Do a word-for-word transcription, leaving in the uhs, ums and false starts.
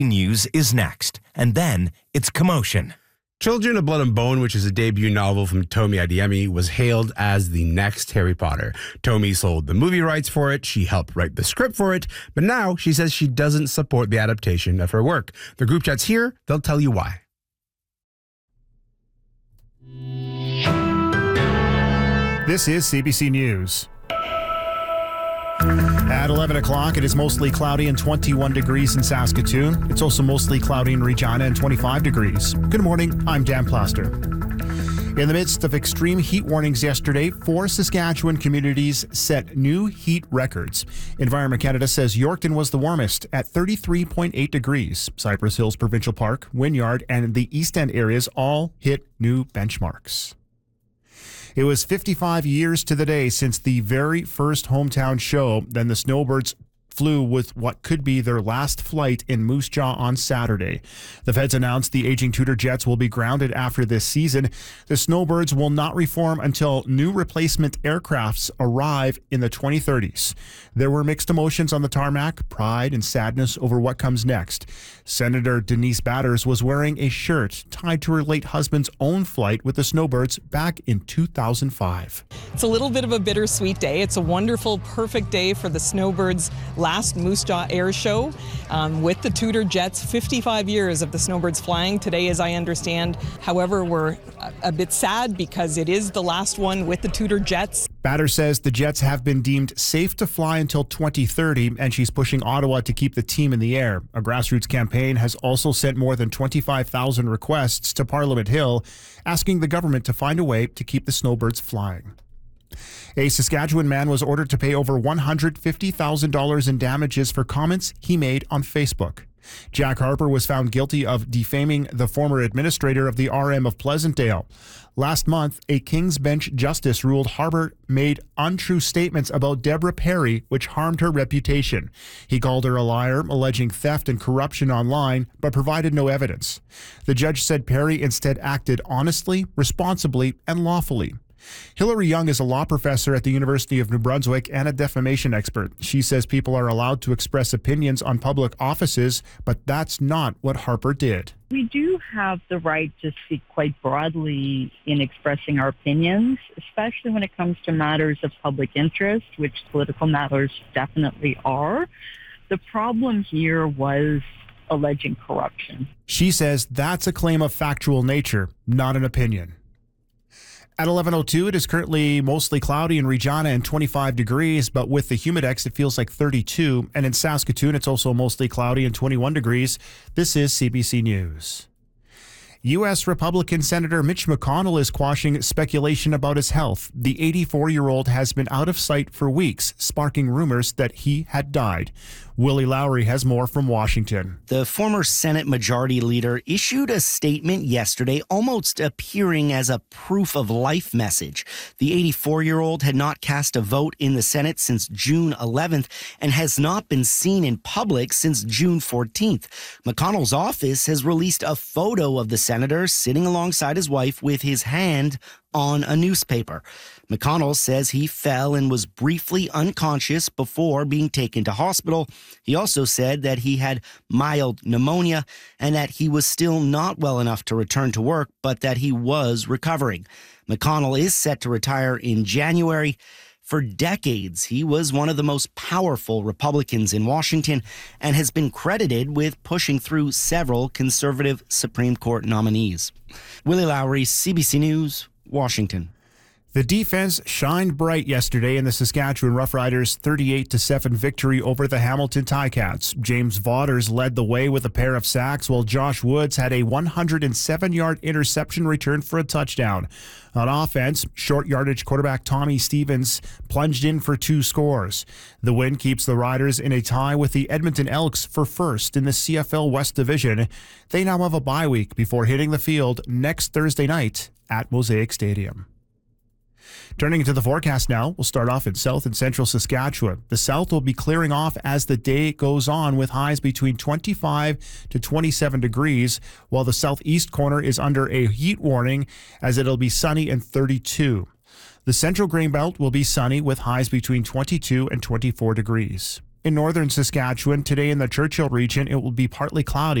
News is next, and then it's Commotion. Children of Blood and Bone, which is a debut novel from Tomi Adeyemi, was hailed as the next Harry Potter. Tomi sold the movie rights for it, she helped write the script for it, but now she says she doesn't support the adaptation of her work. The group chat's here, they'll tell you why. This is C B C News. At eleven o'clock, it is mostly cloudy and twenty-one degrees in Saskatoon. It's also mostly cloudy in Regina and twenty-five degrees. Good morning, I'm Dan Plaster. In the midst of extreme heat warnings yesterday, four Saskatchewan communities set new heat records. Environment Canada says Yorkton was the warmest at thirty-three point eight degrees. Cypress Hills Provincial Park, Wynyard, and the East End areas all hit new benchmarks. It was fifty-five years to the day since the very first hometown show. Then the Snowbirds flew with what could be their last flight in Moose Jaw on Saturday. The Feds announced the aging Tudor jets will be grounded after this season. The Snowbirds will not reform until new replacement aircrafts arrive in the twenty thirties. There were mixed emotions on the tarmac, pride and sadness over what comes next. Senator Denise Batters was wearing a shirt tied to her late husband's own flight with the Snowbirds back in two thousand five. It's a little bit of a bittersweet day. It's a wonderful, perfect day for the Snowbirds' last Moose Jaw Air Show um, with the Tudor Jets. fifty-five years of the Snowbirds flying today, as I understand. However, we're a, a bit sad because it is the last one with the Tudor Jets. Batter says the Jets have been deemed safe to fly until twenty thirty, and she's pushing Ottawa to keep the team in the air. A grassroots campaign has also sent more than twenty-five thousand requests to Parliament Hill, asking the government to find a way to keep the Snowbirds flying. A Saskatchewan man was ordered to pay over one hundred fifty thousand dollars in damages for comments he made on Facebook. Jack Harper was found guilty of defaming the former administrator of the R M of Pleasantdale. Last month, a King's Bench justice ruled Harper made untrue statements about Deborah Perry, which harmed her reputation. He called her a liar, alleging theft and corruption online, but provided no evidence. The judge said Perry instead acted honestly, responsibly, and lawfully. Hilary Young is a law professor at the University of New Brunswick and a defamation expert. She says people are allowed to express opinions on public offices, but that's not what Harper did. We do have the right to speak quite broadly in expressing our opinions, especially when it comes to matters of public interest, which political matters definitely are. The problem here was alleging corruption. She says that's a claim of factual nature, not an opinion. At eleven oh two, it is currently mostly cloudy in Regina and twenty-five degrees, but with the humidex, it feels like thirty-two. And in Saskatoon, it's also mostly cloudy and twenty-one degrees. This is C B C News. U S Republican Senator Mitch McConnell is quashing speculation about his health. The eighty-four-year-old has been out of sight for weeks, sparking rumors that he had died. Willie Lowry has more from Washington. The former Senate Majority Leader issued a statement yesterday, almost appearing as a proof of life message. The eighty-four-year-old had not cast a vote in the Senate since June eleventh and has not been seen in public since June fourteenth. McConnell's office has released a photo of the senator sitting alongside his wife with his hand on a newspaper. McConnell says he fell and was briefly unconscious before being taken to hospital. He also said that he had mild pneumonia and that he was still not well enough to return to work, but that he was recovering. McConnell is set to retire in January. For decades, he was one of the most powerful Republicans in Washington and has been credited with pushing through several conservative Supreme Court nominees. Willie Lowry, C B C News, Washington. The defense shined bright yesterday in the Saskatchewan Roughriders' thirty-eight to seven victory over the Hamilton Ticats. James Vaughters led the way with a pair of sacks, while Josh Woods had a one hundred seven-yard interception return for a touchdown. On offense, short yardage quarterback Tommy Stevens plunged in for two scores. The win keeps the Riders in a tie with the Edmonton Elks for first in the C F L West Division. They now have a bye week before hitting the field next Thursday night at Mosaic Stadium. Turning to the forecast now, we'll start off in south and central Saskatchewan. The south will be clearing off as the day goes on with highs between twenty-five to twenty-seven degrees, while the southeast corner is under a heat warning as it'll be sunny and thirty-two. The central grain belt will be sunny with highs between twenty-two and twenty-four degrees. In northern Saskatchewan, today in the Churchill region, it will be partly cloudy.